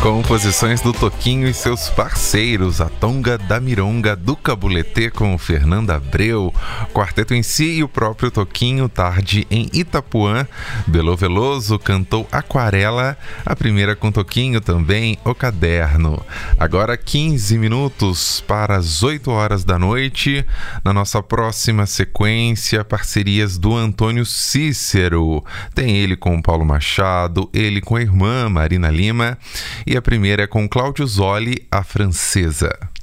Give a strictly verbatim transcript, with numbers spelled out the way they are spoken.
Composições do Toquinho e seus parceiros, a Tonga da Mironga do Cabulete com Fernanda Abreu, Quarteto em Si e o próprio Toquinho, Tarde em Itapuã. Belo Veloso cantou Aquarela, a primeira com Toquinho também, O Caderno. Agora quinze minutos para as oito horas da noite. Na nossa próxima sequência, parcerias do Antônio Cícero. Tem ele com o Paulo Machado, ele com a irmã Marina Lima, e a primeira é com Cláudio Zoli, A Francesa.